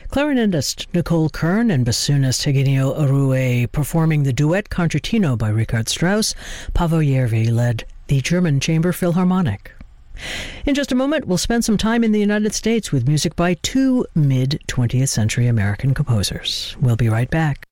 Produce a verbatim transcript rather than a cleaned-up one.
Clarinetist Nicole Kern and bassoonist Eugenio Arue performing the duet Concertino by Richard Strauss. Paavo Järvi led the German Chamber Philharmonic. In just a moment, we'll spend some time in the United States with music by two mid-twentieth century American composers. We'll be right back.